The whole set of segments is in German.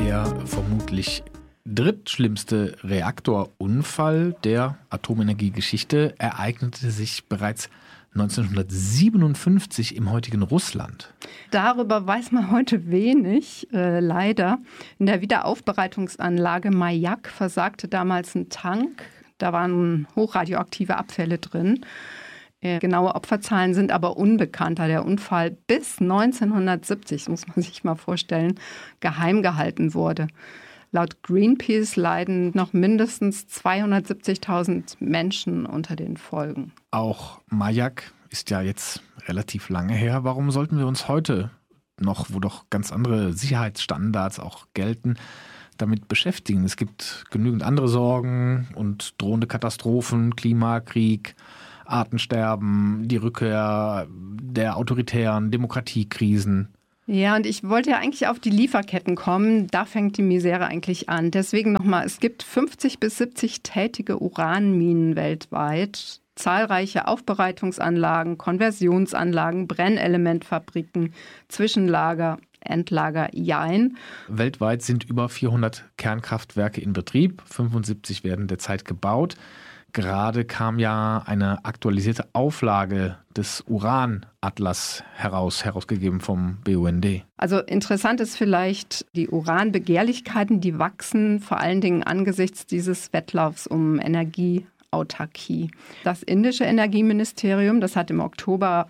Der vermutlich drittschlimmste Reaktorunfall der Atomenergiegeschichte ereignete sich bereits 1957 im heutigen Russland. Darüber weiß man heute wenig, leider. In der Wiederaufbereitungsanlage Majak versagte damals ein Tank. Da waren hochradioaktive Abfälle drin. Genaue Opferzahlen sind aber unbekannt, da der Unfall bis 1970, muss man sich mal vorstellen, geheim gehalten wurde. Laut Greenpeace leiden noch mindestens 270.000 Menschen unter den Folgen. Auch Majak ist ja jetzt relativ lange her. Warum sollten wir uns heute noch, wo doch ganz andere Sicherheitsstandards auch gelten, damit beschäftigen? Es gibt genügend andere Sorgen und drohende Katastrophen, Klimakrieg, Artensterben, die Rückkehr der autoritären Demokratiekrisen. Ja, und ich wollte ja eigentlich auf die Lieferketten kommen. Da fängt die Misere eigentlich an. Deswegen nochmal, es gibt 50 bis 70 tätige Uranminen weltweit, zahlreiche Aufbereitungsanlagen, Konversionsanlagen, Brennelementfabriken, Zwischenlager, Endlager, jein. Weltweit sind über 400 Kernkraftwerke in Betrieb, 75 werden derzeit gebaut. Gerade kam ja eine aktualisierte Auflage des Uranatlas herausgegeben vom BUND. Also interessant ist vielleicht, die Uranbegehrlichkeiten, die wachsen vor allen Dingen angesichts dieses Wettlaufs um Energieautarkie. Das indische Energieministerium, das hat im Oktober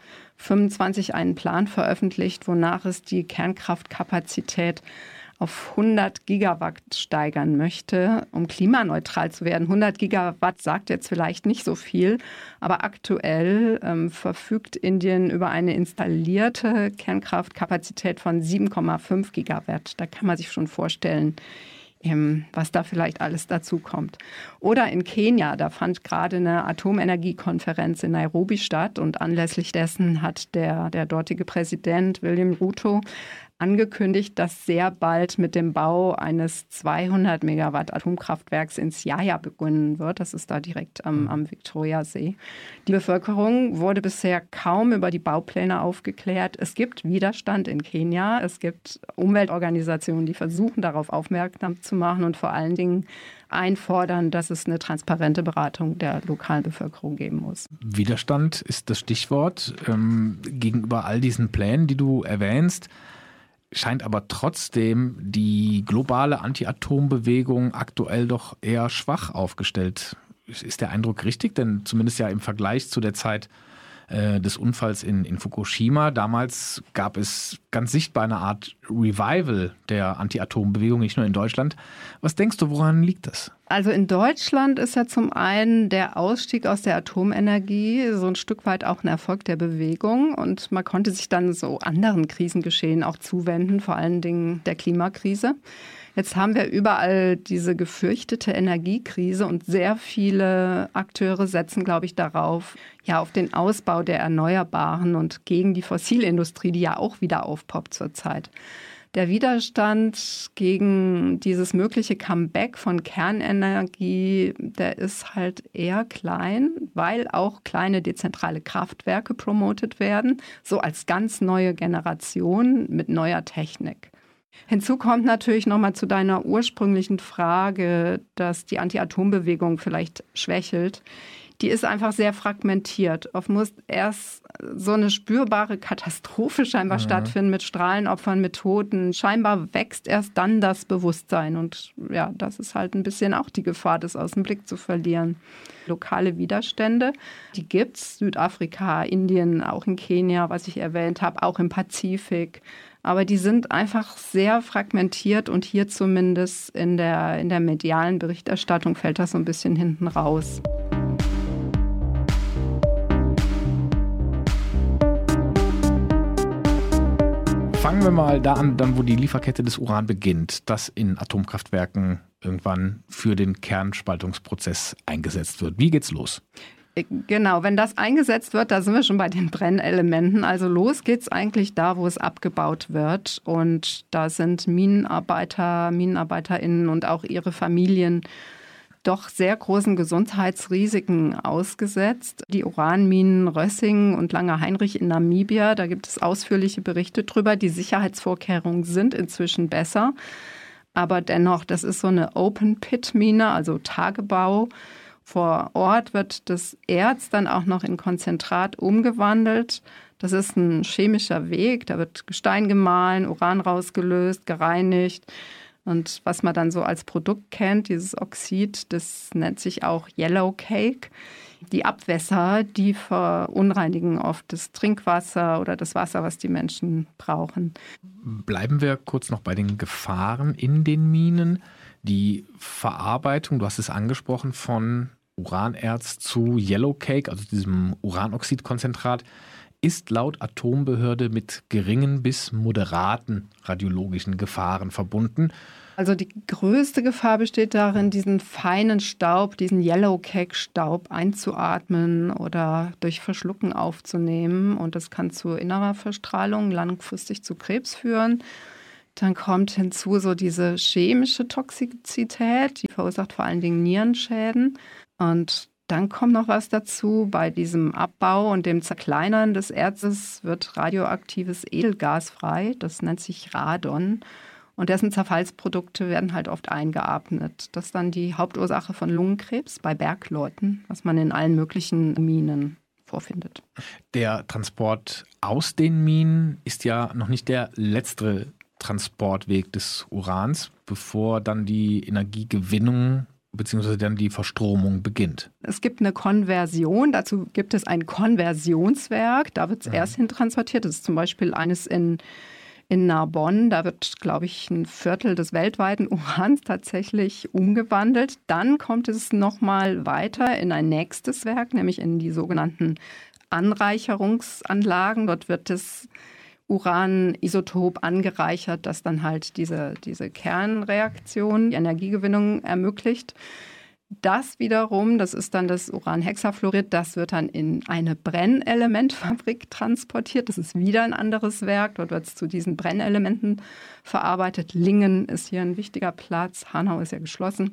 25 einen Plan veröffentlicht, wonach es die Kernkraftkapazität auf 100 Gigawatt steigern möchte, um klimaneutral zu werden. 100 Gigawatt sagt jetzt vielleicht nicht so viel, aber aktuell verfügt Indien über eine installierte Kernkraftkapazität von 7,5 Gigawatt. Da kann man sich schon vorstellen, was da vielleicht alles dazu kommt. Oder in Kenia, da fand gerade eine Atomenergiekonferenz in Nairobi statt und anlässlich dessen hat der dortige Präsident William Ruto angekündigt, dass sehr bald mit dem Bau eines 200 Megawatt Atomkraftwerks in Siaya beginnen wird. Das ist da direkt am Viktoriasee. Die Bevölkerung wurde bisher kaum über die Baupläne aufgeklärt. Es gibt Widerstand in Kenia. Es gibt Umweltorganisationen, die versuchen, darauf aufmerksam zu machen und vor allen Dingen einfordern, dass es eine transparente Beratung der lokalen Bevölkerung geben muss. Widerstand ist das Stichwort. Gegenüber all diesen Plänen, die du erwähnst, scheint aber trotzdem die globale Anti-Atom-Bewegung aktuell doch eher schwach aufgestellt. Ist der Eindruck richtig? Denn zumindest ja im Vergleich zu der Zeit des Unfalls in Fukushima, damals gab es ganz sichtbar eine Art Revival der Anti-Atom-Bewegung, nicht nur in Deutschland. Was denkst du, woran liegt das? Also in Deutschland ist ja zum einen der Ausstieg aus der Atomenergie so ein Stück weit auch ein Erfolg der Bewegung und man konnte sich dann so anderen Krisengeschehen auch zuwenden, vor allen Dingen der Klimakrise. Jetzt haben wir überall diese gefürchtete Energiekrise und sehr viele Akteure setzen, glaube ich, darauf, ja, auf den Ausbau der Erneuerbaren und gegen die Fossilindustrie, die ja auch wieder aufpoppt zurzeit. Der Widerstand gegen dieses mögliche Comeback von Kernenergie, der ist halt eher klein, weil auch kleine dezentrale Kraftwerke promotet werden, so als ganz neue Generation mit neuer Technik. Hinzu kommt natürlich nochmal zu deiner ursprünglichen Frage, dass die Anti-Atom-Bewegung vielleicht schwächelt. Die ist einfach sehr fragmentiert. Oft muss erst so eine spürbare Katastrophe scheinbar stattfinden mit Strahlenopfern, mit Toten. Scheinbar wächst erst dann das Bewusstsein. Und ja, das ist halt ein bisschen auch die Gefahr, das aus dem Blick zu verlieren. Lokale Widerstände, die gibt's. Südafrika, Indien, auch in Kenia, was ich erwähnt habe, auch im Pazifik. Aber die sind einfach sehr fragmentiert und hier zumindest in der medialen Berichterstattung fällt das so ein bisschen hinten raus. Fangen wir mal da an, wo die Lieferkette des Uran beginnt, das in Atomkraftwerken irgendwann für den Kernspaltungsprozess eingesetzt wird. Wie geht's los? Genau, wenn das eingesetzt wird, da sind wir schon bei den Brennelementen. Also los geht's eigentlich da, wo es abgebaut wird. Und da sind Minenarbeiter, MinenarbeiterInnen und auch ihre Familien doch sehr großen Gesundheitsrisiken ausgesetzt. Die Uranminen Rössing und Langer Heinrich in Namibia, da gibt es ausführliche Berichte drüber. Die Sicherheitsvorkehrungen sind inzwischen besser. Aber dennoch, das ist so eine Open-Pit-Mine, also Tagebau. Vor Ort wird das Erz dann auch noch in Konzentrat umgewandelt. Das ist ein chemischer Weg, da wird Gestein gemahlen, Uran rausgelöst, gereinigt. Und was man dann so als Produkt kennt, dieses Oxid, das nennt sich auch Yellow Cake. Die Abwässer, die verunreinigen oft das Trinkwasser oder das Wasser, was die Menschen brauchen. Bleiben wir kurz noch bei den Gefahren in den Minen. Die Verarbeitung, du hast es angesprochen, von Uranerz zu Yellow Cake, also diesem Uranoxidkonzentrat, ist laut Atombehörde mit geringen bis moderaten radiologischen Gefahren verbunden. Also die größte Gefahr besteht darin, diesen feinen Staub, diesen Yellow-Cake-Staub einzuatmen oder durch Verschlucken aufzunehmen. Und das kann zu innerer Verstrahlung, langfristig zu Krebs führen. Dann kommt hinzu so diese chemische Toxizität, die verursacht vor allen Dingen Nierenschäden. Und dann kommt noch was dazu, bei diesem Abbau und dem Zerkleinern des Erzes wird radioaktives Edelgas frei, das nennt sich Radon. Und dessen Zerfallsprodukte werden halt oft eingeatmet. Das ist dann die Hauptursache von Lungenkrebs bei Bergleuten, was man in allen möglichen Minen vorfindet. Der Transport aus den Minen ist ja noch nicht der letzte Transportweg des Urans, bevor dann die Energiegewinnung bzw. dann die Verstromung beginnt. Es gibt eine Konversion, dazu gibt es ein Konversionswerk, da wird es erst hintransportiert. Das ist zum Beispiel eines in Narbonne, da wird, glaube ich, ein Viertel des weltweiten Urans tatsächlich umgewandelt. Dann kommt es nochmal weiter in ein nächstes Werk, nämlich in die sogenannten Anreicherungsanlagen. Dort wird das Uranisotop angereichert, das dann halt diese Kernreaktion, die Energiegewinnung ermöglicht. Das wiederum, das ist dann das Uranhexafluorid, das wird dann in eine Brennelementfabrik transportiert. Das ist wieder ein anderes Werk, dort wird es zu diesen Brennelementen verarbeitet. Lingen ist hier ein wichtiger Platz, Hanau ist ja geschlossen.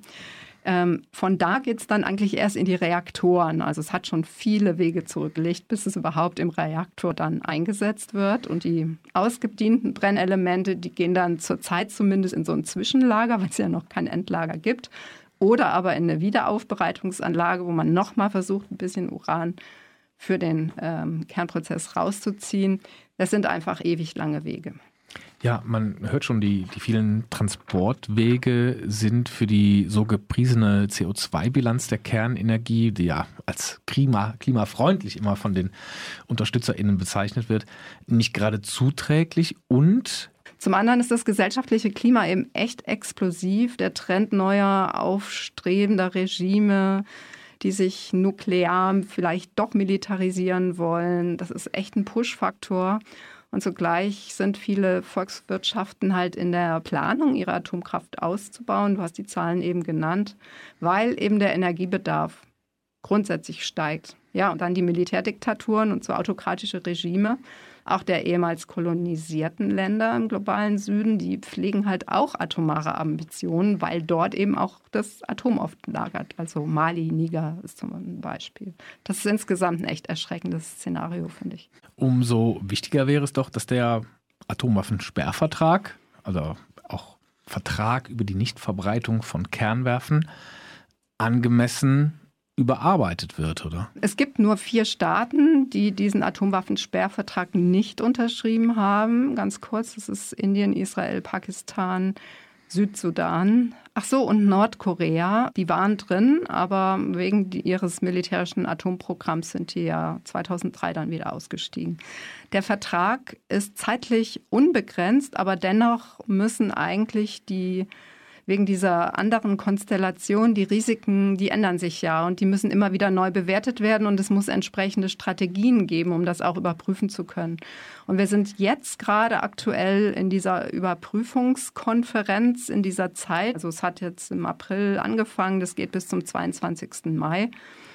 Von da geht es dann eigentlich erst in die Reaktoren. Also es hat schon viele Wege zurückgelegt, bis es überhaupt im Reaktor dann eingesetzt wird. Und die ausgedienten Brennelemente, die gehen dann zurzeit zumindest in so ein Zwischenlager, weil es ja noch kein Endlager gibt. Oder aber in eine Wiederaufbereitungsanlage, wo man nochmal versucht, ein bisschen Uran für den Kernprozess rauszuziehen. Das sind einfach ewig lange Wege. Ja, man hört schon, die vielen Transportwege sind für die so gepriesene CO2-Bilanz der Kernenergie, die ja als klimafreundlich immer von den UnterstützerInnen bezeichnet wird, nicht gerade zuträglich. Und zum anderen ist das gesellschaftliche Klima eben echt explosiv. Der Trend neuer, aufstrebender Regime, die sich nuklear vielleicht doch militarisieren wollen, das ist echt ein Push-Faktor. Und zugleich sind viele Volkswirtschaften halt in der Planung, ihre Atomkraft auszubauen. Du hast die Zahlen eben genannt, weil eben der Energiebedarf grundsätzlich steigt. Ja, und dann die Militärdiktaturen und so autokratische Regime, auch der ehemals kolonisierten Länder im globalen Süden, die pflegen halt auch atomare Ambitionen, weil dort eben auch das Atom oft lagert. Also Mali, Niger ist zum Beispiel. Das ist insgesamt ein echt erschreckendes Szenario, finde ich. Umso wichtiger wäre es doch, dass der Atomwaffensperrvertrag, also auch Vertrag über die Nichtverbreitung von Kernwaffen, angemessen überarbeitet wird, oder? Es gibt nur 4 Staaten, die diesen Atomwaffensperrvertrag nicht unterschrieben haben. Ganz kurz, das ist Indien, Israel, Pakistan, Südsudan. Ach so, und Nordkorea. Die waren drin, aber wegen ihres militärischen Atomprogramms sind die ja 2003 dann wieder ausgestiegen. Der Vertrag ist zeitlich unbegrenzt, aber dennoch müssen eigentlich wegen dieser anderen Konstellation, die Risiken, die ändern sich ja und die müssen immer wieder neu bewertet werden und es muss entsprechende Strategien geben, um das auch überprüfen zu können. Und wir sind jetzt gerade aktuell in dieser Überprüfungskonferenz in dieser Zeit. Also es hat jetzt im April angefangen, das geht bis zum 22. Mai.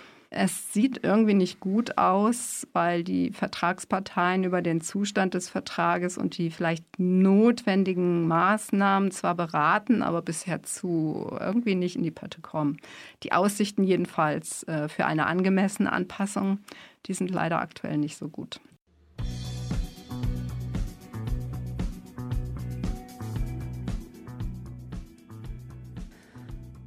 Es sieht irgendwie nicht gut aus, weil die Vertragsparteien über den Zustand des Vertrages und die vielleicht notwendigen Maßnahmen zwar beraten, aber bisher irgendwie nicht in die Pötte kommen. Die Aussichten jedenfalls für eine angemessene Anpassung, die sind leider aktuell nicht so gut.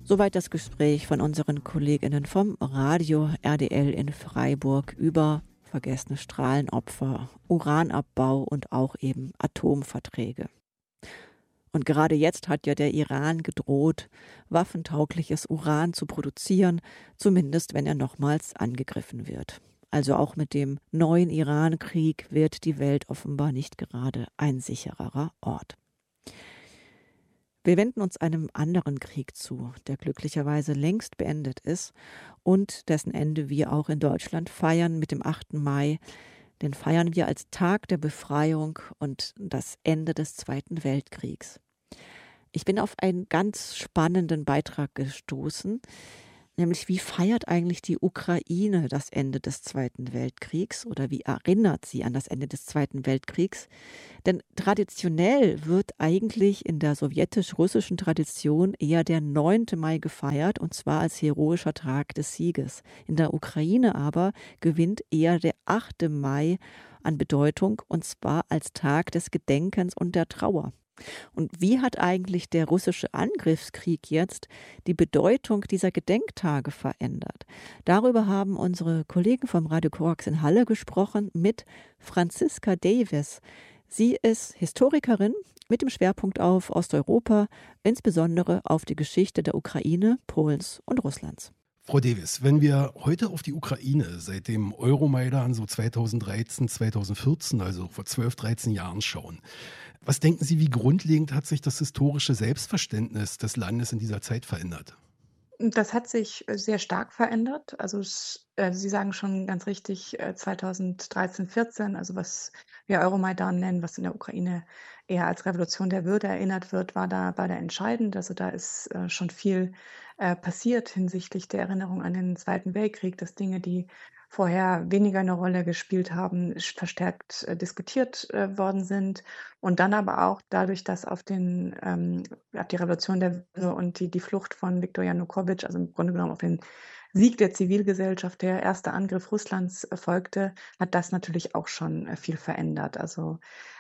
Soweit das Gespräch von unseren KollegInnen vom Radio RDL in Freiburg über vergessene Strahlenopfer, Uranabbau und auch eben Atomverträge. Und gerade jetzt hat ja der Iran gedroht, waffentaugliches Uran zu produzieren, zumindest wenn er nochmals angegriffen wird. Also auch mit dem neuen Iran-Krieg wird die Welt offenbar nicht gerade ein sichererer Ort. Wir wenden uns einem anderen Krieg zu, der glücklicherweise längst beendet ist und dessen Ende wir auch in Deutschland feiern mit dem 8. Mai. Den feiern wir als Tag der Befreiung und das Ende des Zweiten Weltkriegs. Ich bin auf einen ganz spannenden Beitrag gestoßen, nämlich wie feiert eigentlich die Ukraine das Ende des Zweiten Weltkriegs oder wie erinnert sie an das Ende des Zweiten Weltkriegs? Denn traditionell wird eigentlich in der sowjetisch-russischen Tradition eher der 9. Mai gefeiert, und zwar als heroischer Tag des Sieges. In der Ukraine aber gewinnt eher der 8. Mai an Bedeutung, und zwar als Tag des Gedenkens und der Trauer. Und wie hat eigentlich der russische Angriffskrieg jetzt die Bedeutung dieser Gedenktage verändert? Darüber haben unsere Kollegen vom Radio Korax in Halle gesprochen mit Franziska Davis. Sie ist Historikerin mit dem Schwerpunkt auf Osteuropa, insbesondere auf die Geschichte der Ukraine, Polens und Russlands. Frau Davis, wenn wir heute auf die Ukraine seit dem Euromaidan so 2013, 2014, also vor 12, 13 Jahren schauen, was denken Sie, wie grundlegend hat sich das historische Selbstverständnis des Landes in dieser Zeit verändert? Das hat sich sehr stark verändert. Also Sie sagen schon ganz richtig, 2013, 14, also was wir Euromaidan nennen, was in der Ukraine eher als Revolution der Würde erinnert wird, war da entscheidend. Also da ist schon viel passiert hinsichtlich der Erinnerung an den Zweiten Weltkrieg, dass Dinge, die vorher weniger eine Rolle gespielt haben, verstärkt diskutiert worden sind. Und dann aber auch dadurch, dass auf die Revolution der Würde und die Flucht von Viktor Janukowitsch, also im Grunde genommen auf den Sieg der Zivilgesellschaft, der erste Angriff Russlands erfolgte, hat das natürlich auch schon viel verändert. Also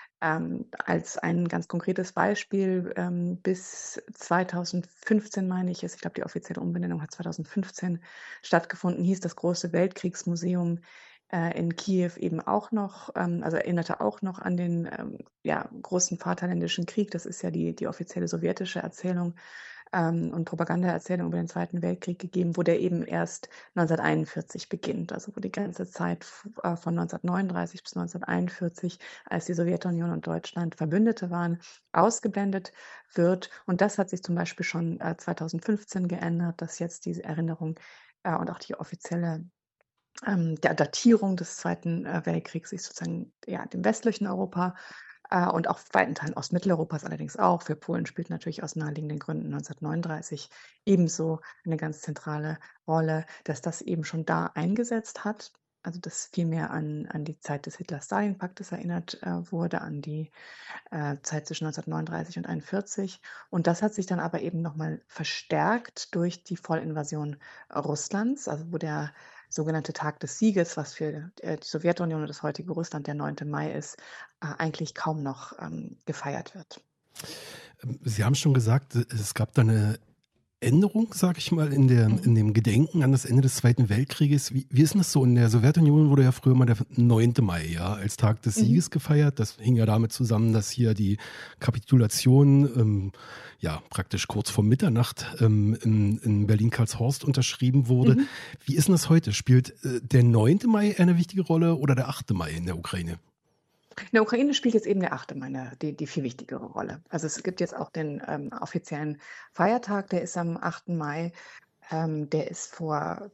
als ein ganz konkretes Beispiel, bis 2015 meine ich es, ich glaube, die offizielle Umbenennung hat 2015 stattgefunden, hieß das große Weltkriegsmuseum in Kiew eben auch noch, also erinnerte auch noch an den großen Vaterländischen Krieg. Das ist ja die offizielle sowjetische Erzählung und Propagandaerzählung über den Zweiten Weltkrieg gegeben, wo der eben erst 1941 beginnt, also wo die ganze Zeit von 1939 bis 1941, als die Sowjetunion und Deutschland Verbündete waren, ausgeblendet wird. Und das hat sich zum Beispiel schon 2015 geändert, dass jetzt diese Erinnerung und auch die offizielle der Datierung des Zweiten Weltkriegs sich sozusagen dem westlichen Europa und auch weiten Teilen Ostmitteleuropas allerdings auch. Für Polen spielt natürlich aus naheliegenden Gründen 1939 ebenso eine ganz zentrale Rolle, dass das eben schon da eingesetzt hat. Also dass viel mehr an die Zeit des Hitler-Stalin-Paktes erinnert wurde, an die Zeit zwischen 1939 und 1941. Und das hat sich dann aber eben nochmal verstärkt durch die Vollinvasion Russlands, also wo der sogenannte Tag des Sieges, was für die Sowjetunion und das heutige Russland der 9. Mai ist, eigentlich kaum noch gefeiert wird. Sie haben schon gesagt, es gab da eine Änderung, sage ich mal, in dem Gedenken an das Ende des Zweiten Weltkrieges. Wie ist denn das so? In der Sowjetunion wurde ja früher mal der 9. Mai als Tag des Sieges gefeiert. Das hing ja damit zusammen, dass hier die Kapitulation praktisch kurz vor Mitternacht in Berlin-Karlshorst unterschrieben wurde. Wie ist denn das heute? Spielt der 9. Mai eine wichtige Rolle oder der 8. Mai in der Ukraine? In der Ukraine spielt jetzt eben der 8. Mai die viel wichtigere Rolle. Also es gibt jetzt auch den offiziellen Feiertag, der ist am 8. Mai. Der ist vor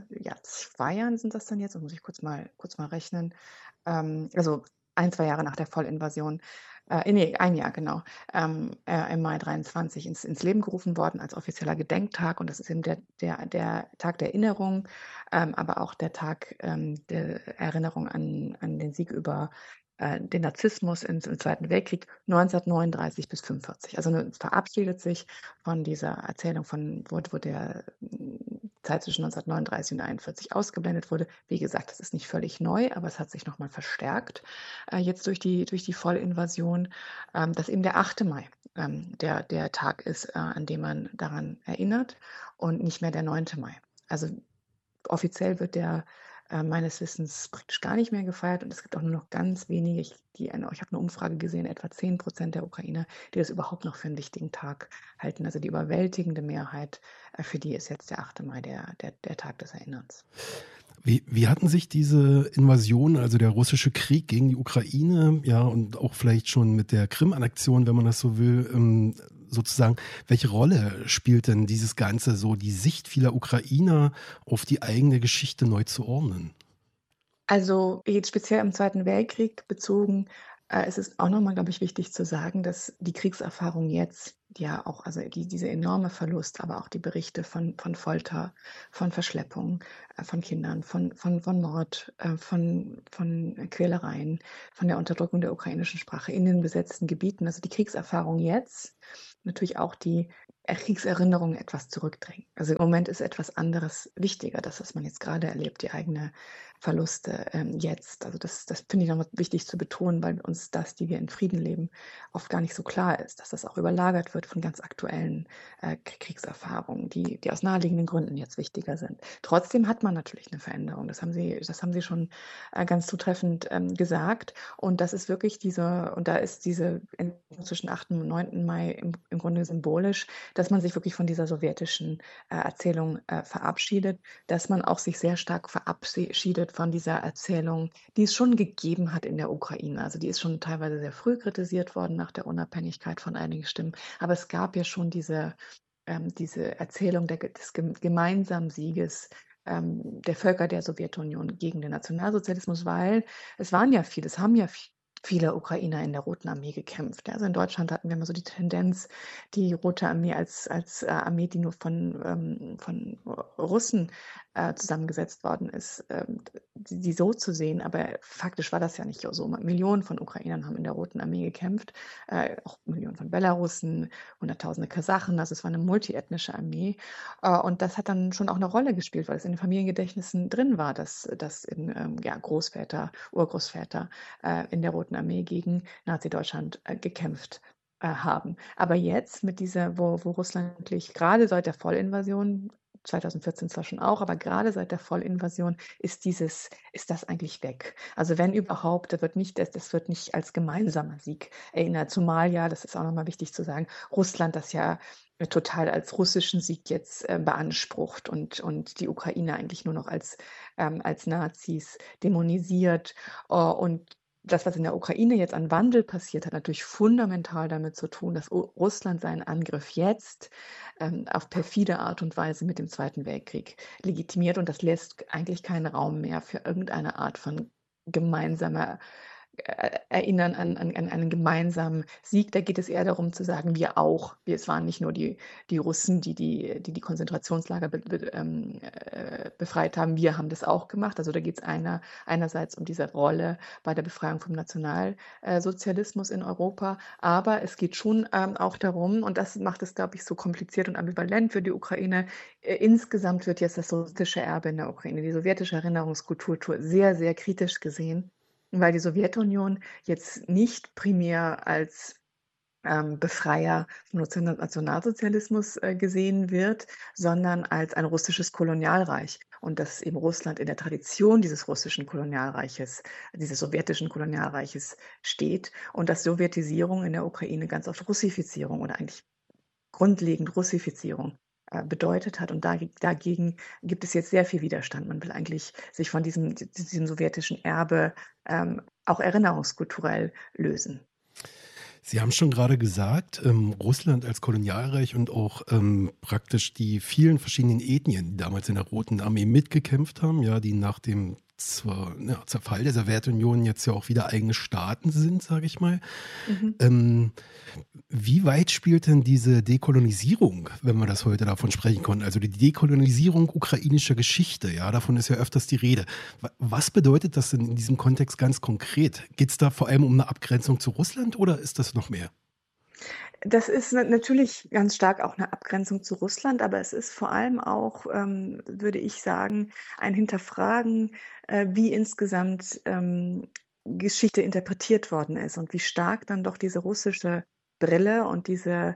2 Jahren sind das dann jetzt, das muss ich kurz mal rechnen. Also 1-2 Jahre nach der Vollinvasion. Ein Jahr genau, im Mai 23 ins Leben gerufen worden als offizieller Gedenktag. Und das ist eben der Tag der Erinnerung, aber auch der Tag der Erinnerung an den Sieg über den Narzissmus im Zweiten Weltkrieg 1939 bis 1945. Also es verabschiedet sich von dieser Erzählung wo der Zeit zwischen 1939 und 1941 ausgeblendet wurde. Wie gesagt, das ist nicht völlig neu, aber es hat sich nochmal verstärkt jetzt durch die Vollinvasion, dass eben der 8. Mai der Tag ist, an dem man daran erinnert und nicht mehr der 9. Mai. Also offiziell wird der meines Wissens praktisch gar nicht mehr gefeiert und es gibt auch nur noch ganz wenige, ich habe eine Umfrage gesehen, etwa 10% der Ukrainer, die das überhaupt noch für einen wichtigen Tag halten. Also die überwältigende Mehrheit, für die ist jetzt der 8. Mai der Tag des Erinnerns. Wie hatten sich diese Invasion, also der russische Krieg gegen die Ukraine, ja, und auch vielleicht schon mit der Krim-Annexion, wenn man das so will, sozusagen, welche Rolle spielt denn dieses Ganze, so die Sicht vieler Ukrainer auf die eigene Geschichte neu zu ordnen? Also jetzt speziell im Zweiten Weltkrieg bezogen, ist es auch nochmal, glaube ich, wichtig zu sagen, dass die Kriegserfahrung jetzt ja auch, also diese enorme Verlust, aber auch die Berichte von Folter, von Verschleppung von Kindern, von Mord, von Quälereien, von der Unterdrückung der ukrainischen Sprache in den besetzten Gebieten, also die Kriegserfahrung jetzt, natürlich auch die Kriegserinnerungen etwas zurückdrängen. Also im Moment ist etwas anderes wichtiger, das, was man jetzt gerade erlebt, die eigene Verluste jetzt. Also das finde ich nochmal wichtig zu betonen, weil uns das, die wir in Frieden leben, oft gar nicht so klar ist, dass das auch überlagert wird von ganz aktuellen Kriegserfahrungen, die aus naheliegenden Gründen jetzt wichtiger sind. Trotzdem hat man natürlich eine Veränderung. Das haben Sie schon ganz zutreffend gesagt. Und das ist wirklich und da ist diese zwischen 8. und 9. Mai im Grunde symbolisch, dass man sich wirklich von dieser sowjetischen Erzählung verabschiedet, dass man auch sich sehr stark verabschiedet von dieser Erzählung, die es schon gegeben hat in der Ukraine. Also die ist schon teilweise sehr früh kritisiert worden nach der Unabhängigkeit von einigen Stimmen. Aber es gab ja schon diese Erzählung des gemeinsamen Sieges der Völker der Sowjetunion gegen den Nationalsozialismus, weil es haben ja viele Ukrainer in der Roten Armee gekämpft. Also in Deutschland hatten wir immer so die Tendenz, die Rote Armee als Armee, die nur von Russen zusammengesetzt worden ist, die so zu sehen. Aber faktisch war das ja nicht so. Millionen von Ukrainern haben in der Roten Armee gekämpft, auch Millionen von Belarussen, Hunderttausende Kasachen. Also es war eine multiethnische Armee. Und das hat dann schon auch eine Rolle gespielt, weil es in den Familiengedächtnissen drin war, dass in Großväter, Urgroßväter in der Roten Armee gegen Nazi-Deutschland gekämpft haben. Aber jetzt mit wo Russland wirklich gerade seit der Vollinvasion, 2014 zwar schon auch, aber gerade seit der Vollinvasion ist das eigentlich weg. Also wenn überhaupt, das wird nicht als gemeinsamer Sieg erinnert, zumal ja, das ist auch nochmal wichtig zu sagen, Russland das ja total als russischen Sieg jetzt beansprucht und die Ukraine eigentlich nur noch als Nazis dämonisiert und das, was in der Ukraine jetzt an Wandel passiert, hat natürlich fundamental damit zu tun, dass Russland seinen Angriff jetzt auf perfide Art und Weise mit dem Zweiten Weltkrieg legitimiert. Und das lässt eigentlich keinen Raum mehr für irgendeine Art von gemeinsamer Erinnern an einen gemeinsamen Sieg. Da geht es eher darum zu sagen, wir auch. Es waren nicht nur die Russen, die Konzentrationslager befreit haben. Wir haben das auch gemacht. Also da geht es einerseits um diese Rolle bei der Befreiung vom Nationalsozialismus in Europa. Aber es geht schon auch darum, und das macht es, glaube ich, so kompliziert und ambivalent für die Ukraine, insgesamt wird jetzt das sowjetische Erbe in der Ukraine, die sowjetische Erinnerungskultur sehr, sehr kritisch gesehen, weil die Sowjetunion jetzt nicht primär als Befreier vom Nationalsozialismus gesehen wird, sondern als ein russisches Kolonialreich. Und dass eben Russland in der Tradition dieses russischen Kolonialreiches, dieses sowjetischen Kolonialreiches steht und dass Sowjetisierung in der Ukraine ganz oft Russifizierung oder eigentlich grundlegend Russifizierung bedeutet hat. Und dagegen gibt es jetzt sehr viel Widerstand. Man will eigentlich sich von diesem sowjetischen Erbe auch erinnerungskulturell lösen. Sie haben schon gerade gesagt, Russland als Kolonialreich und auch praktisch die vielen verschiedenen Ethnien, die damals in der Roten Armee mitgekämpft haben, ja, die nach dem Zerfall der Sowjetunion jetzt ja auch wieder eigene Staaten sind, sage ich mal. Wie weit spielt denn diese Dekolonisierung, wenn wir das heute davon sprechen können, also die Dekolonisierung ukrainischer Geschichte, ja, davon ist ja öfters die Rede. Was bedeutet das denn in diesem Kontext ganz konkret? Geht es da vor allem um eine Abgrenzung zu Russland oder ist das noch mehr? Das ist natürlich ganz stark auch eine Abgrenzung zu Russland, aber es ist vor allem auch, würde ich sagen, ein Hinterfragen, wie insgesamt Geschichte interpretiert worden ist und wie stark dann doch diese russische Brille und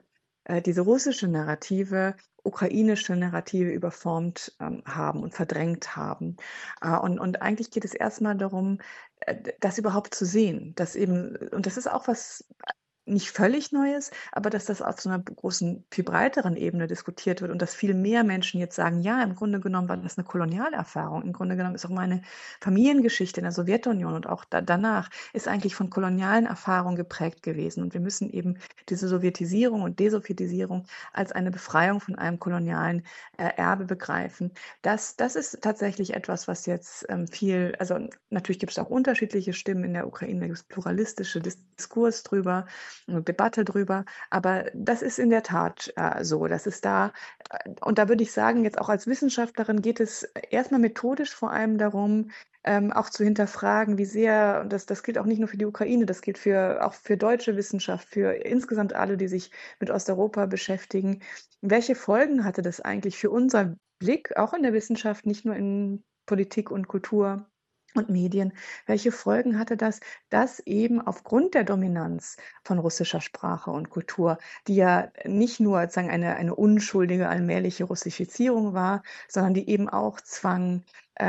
diese russische Narrative, ukrainische Narrative überformt haben und verdrängt haben. Und eigentlich geht es erstmal darum, das überhaupt zu sehen, dass eben, und das ist auch was nicht völlig Neues, aber dass das auf so einer großen, viel breiteren Ebene diskutiert wird und dass viel mehr Menschen jetzt sagen, ja, im Grunde genommen war das eine Kolonialerfahrung. Im Grunde genommen ist auch meine Familiengeschichte in der Sowjetunion und auch danach ist eigentlich von kolonialen Erfahrungen geprägt gewesen. Und wir müssen eben diese Sowjetisierung und Desowjetisierung als eine Befreiung von einem kolonialen Erbe begreifen. Das ist tatsächlich etwas, was jetzt viel, also natürlich gibt es auch unterschiedliche Stimmen in der Ukraine, da gibt es pluralistische Diskurs drüber, eine Debatte drüber, aber das ist in der Tat so. Das ist da, und da würde ich sagen, jetzt auch als Wissenschaftlerin geht es erstmal methodisch vor allem darum, auch zu hinterfragen, wie sehr, und das gilt auch nicht nur für die Ukraine, das gilt auch für deutsche Wissenschaft, für insgesamt alle, die sich mit Osteuropa beschäftigen. Welche Folgen hatte das eigentlich für unseren Blick, auch in der Wissenschaft, nicht nur in Politik und Kultur und Medien? Welche Folgen hatte das, dass eben aufgrund der Dominanz von russischer Sprache und Kultur, die ja nicht nur sozusagen eine unschuldige, allmähliche Russifizierung war, sondern die eben auch zwang,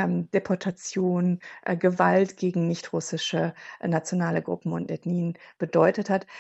Deportation, Gewalt gegen nicht-russische nationale Gruppen und Ethnien bedeutet hat.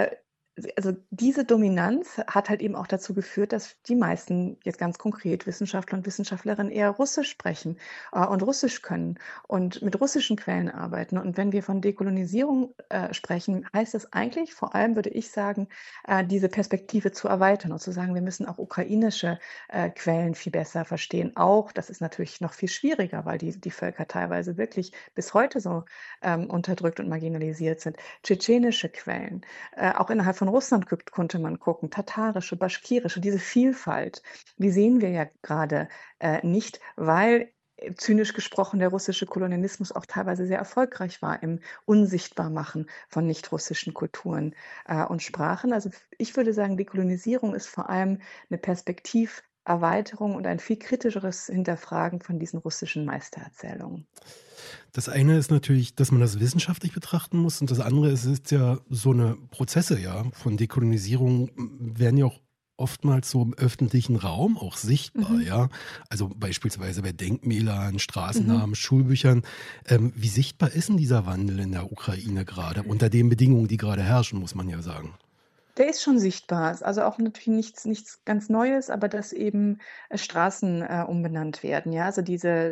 Also diese Dominanz hat halt eben auch dazu geführt, dass die meisten jetzt ganz konkret Wissenschaftler und Wissenschaftlerinnen eher Russisch sprechen und Russisch können und mit russischen Quellen arbeiten. Und wenn wir von Dekolonisierung sprechen, heißt das eigentlich vor allem, würde ich sagen, diese Perspektive zu erweitern und zu sagen, wir müssen auch ukrainische Quellen viel besser verstehen. Auch, das ist natürlich noch viel schwieriger, weil die Völker teilweise wirklich bis heute so unterdrückt und marginalisiert sind. Tschetschenische Quellen, auch innerhalb von Russland konnte man gucken, tatarische, baschkirische, diese Vielfalt, die sehen wir ja gerade nicht, weil zynisch gesprochen der russische Kolonialismus auch teilweise sehr erfolgreich war im Unsichtbarmachen von nicht-russischen Kulturen und Sprachen. Also ich würde sagen, Dekolonisierung ist vor allem eine Perspektiverweiterung und ein viel kritischeres Hinterfragen von diesen russischen Meistererzählungen. Das eine ist natürlich, dass man das wissenschaftlich betrachten muss und das andere ist ja so eine Prozesse, ja, von Dekolonisierung werden ja auch oftmals so im öffentlichen Raum auch sichtbar, ja. Also beispielsweise bei Denkmälern, Straßennamen, Schulbüchern. Wie sichtbar ist denn dieser Wandel in der Ukraine gerade, unter den Bedingungen, die gerade herrschen, muss man ja sagen? Der ist schon sichtbar. Also auch natürlich nichts ganz Neues, aber dass eben Straßen umbenannt werden. Ja, also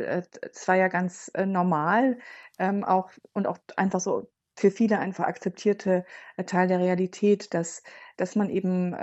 es war ja ganz normal, auch und auch einfach so für viele einfach akzeptierte Teil der Realität, dass man eben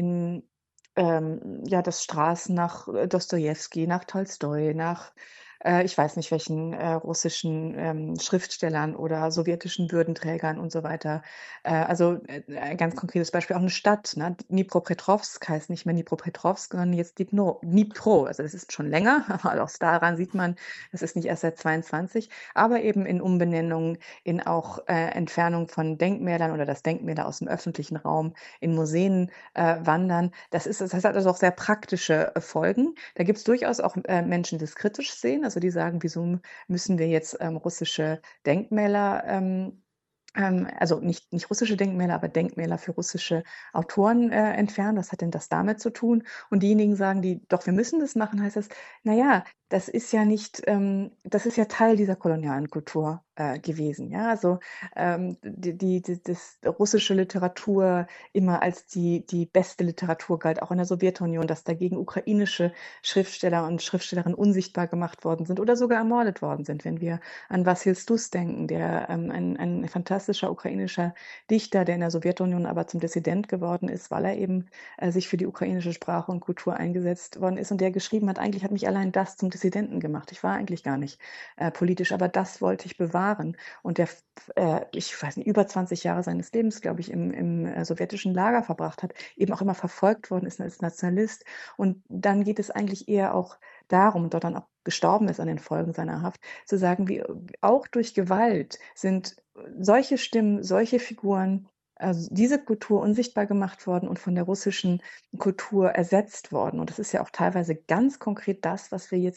ja, dass Straßen nach Dostojewski, nach Tolstoi, nach ich weiß nicht welchen russischen Schriftstellern oder sowjetischen Würdenträgern und so weiter. Also ein ganz konkretes Beispiel, auch eine Stadt, ne? Dnipropetrovsk heißt nicht mehr Dnipropetrovsk, sondern jetzt Dnipro. Also das ist schon länger, aber auch daran sieht man, das ist nicht erst seit 22, aber eben in Umbenennungen, in auch Entfernung von Denkmälern oder dass Denkmäler aus dem öffentlichen Raum in Museen wandern. Das hat also auch sehr praktische Folgen. Da gibt es durchaus auch Menschen, die das kritisch sehen, also die sagen, wieso müssen wir jetzt russische Denkmäler, also nicht russische Denkmäler, aber Denkmäler für russische Autoren entfernen. Was hat denn das damit zu tun? Und diejenigen sagen, doch, wir müssen das machen, heißt das, naja, das ist ja nicht, das ist ja Teil dieser kolonialen Kultur gewesen. Ja, also das russische Literatur immer als die beste Literatur galt, auch in der Sowjetunion, dass dagegen ukrainische Schriftsteller und Schriftstellerinnen unsichtbar gemacht worden sind oder sogar ermordet worden sind. Wenn wir an Wassil Stus denken, der ein fantastischer ukrainischer Dichter, der in der Sowjetunion aber zum Dissident geworden ist, weil er eben sich für die ukrainische Sprache und Kultur eingesetzt worden ist und der geschrieben hat, eigentlich hat mich allein das zum Dissidenten gemacht. Ich war eigentlich gar nicht politisch, aber das wollte ich bewahren. Und der, ich weiß nicht, über 20 Jahre seines Lebens, glaube ich, im sowjetischen Lager verbracht hat, eben auch immer verfolgt worden ist als Nationalist. Und dann geht es eigentlich eher auch darum, dort dann auch gestorben ist an den Folgen seiner Haft, zu sagen, wie auch durch Gewalt sind solche Stimmen, solche Figuren, also diese Kultur unsichtbar gemacht worden und von der russischen Kultur ersetzt worden. Und das ist ja auch teilweise ganz konkret das, was wir jetzt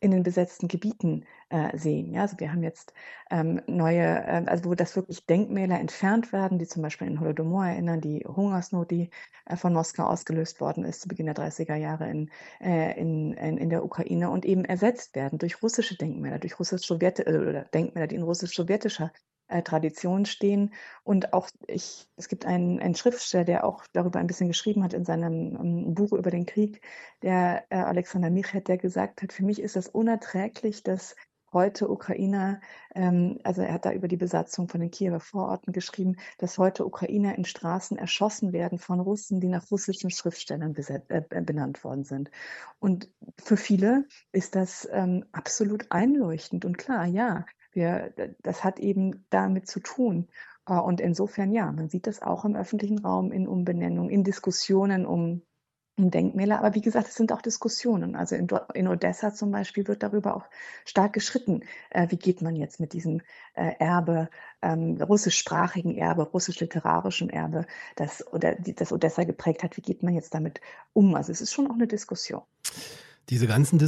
in den besetzten Gebieten sehen. Ja, also wir haben jetzt neue, also wo das wirklich Denkmäler entfernt werden, die zum Beispiel in Holodomor erinnern, die Hungersnot, die von Moskau ausgelöst worden ist zu Beginn der 30er Jahre in der Ukraine und eben ersetzt werden durch russische Denkmäler, durch oder Denkmäler, die in russisch-sowjetischer Tradition stehen. Und auch es gibt einen Schriftsteller, der auch darüber ein bisschen geschrieben hat in seinem Buch über den Krieg, der Alexander Michet, der gesagt hat, für mich ist es unerträglich, dass heute Ukrainer, also er hat da über die Besatzung von den Kiewer Vororten geschrieben, dass heute Ukrainer in Straßen erschossen werden von Russen, die nach russischen Schriftstellern benannt worden sind. Und für viele ist das absolut einleuchtend und klar, ja, das hat eben damit zu tun. Und insofern, ja, man sieht das auch im öffentlichen Raum in Umbenennungen, in Diskussionen um Denkmäler. Aber wie gesagt, es sind auch Diskussionen. Also in Odessa zum Beispiel wird darüber auch stark gestritten. Wie geht man jetzt mit diesem Erbe, russischsprachigen Erbe, russisch-literarischen Erbe, das Odessa geprägt hat, wie geht man jetzt damit um? Also es ist schon auch eine Diskussion. Diese ganzen